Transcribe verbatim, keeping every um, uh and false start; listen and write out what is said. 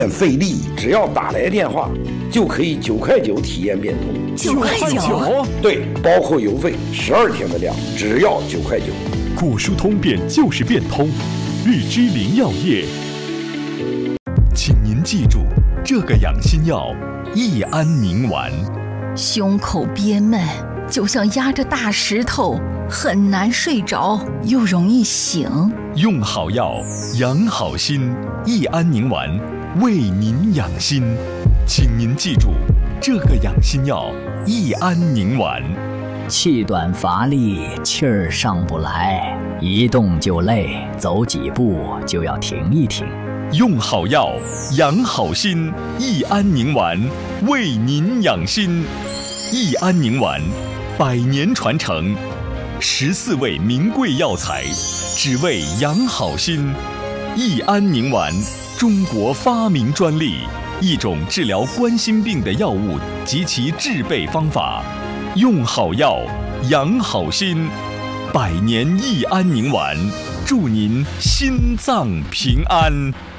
费力，只要打来电话就可以九块九体验变通。 九块九？ 对，包括邮费，十二天的量，只要九块九。 古书通便就是变通，日之灵药业。请您记住这个养心药：益安宁丸。 胸口憋闷，就像压着大石头，很难睡着，又容易醒。 用好药，养好心。益安宁丸为您养心，请您记住这个养心药：益安宁丸。 气短乏力，气儿上不来，一动就累，走几步就要停一停。 用好药，养好心。益安宁丸为您养心。益安宁丸，百年传承，十四味名贵药材，只为养好心。益安宁丸，中国发明专利，一种治疗冠心病的药物及其制备方法。用好药，养好心。百年益安宁丸，祝您心脏平安。